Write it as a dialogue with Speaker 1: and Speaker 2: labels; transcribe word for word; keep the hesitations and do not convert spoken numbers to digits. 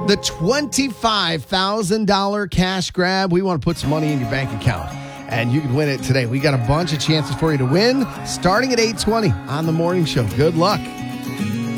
Speaker 1: The twenty-five thousand dollars cash grab. We want to put some money in your bank account, and you can win it today. We got a bunch of chances for you to win starting at eight twenty on the morning show. Good luck.